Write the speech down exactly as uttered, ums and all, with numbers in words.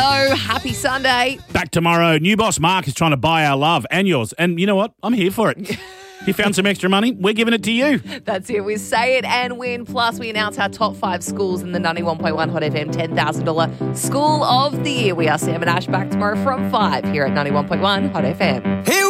go. Happy Sunday. Back tomorrow. New boss Mark is trying to buy our love and yours. And you know what? I'm here for it. He found some extra money. We're giving it to you. That's it. We say it and win. Plus, we announce our top five schools in the ninety-one point one Hot F M ten thousand dollars School of the Year. We are Sam and Ash back tomorrow from five here at ninety-one point one Hot F M.